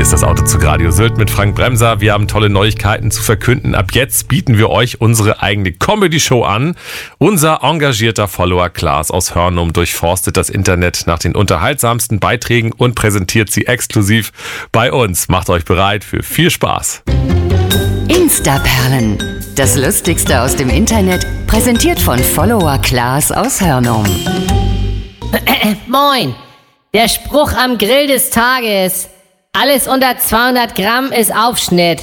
ist das Auto zu Radio Sylt mit Frank Bremser. Wir haben tolle Neuigkeiten zu verkünden. Ab jetzt bieten wir euch unsere eigene Comedy-Show an. Unser engagierter Follower Klaas aus Hörnum durchforstet das Internet nach den unterhaltsamsten Beiträgen und präsentiert sie exklusiv bei uns. Macht euch bereit für viel Spaß. Instaperlen. Das Lustigste aus dem Internet, präsentiert von Follower Klaas aus Hörnum. Moin! Der Spruch am Grill des Tages: alles unter 200 Gramm ist Aufschnitt.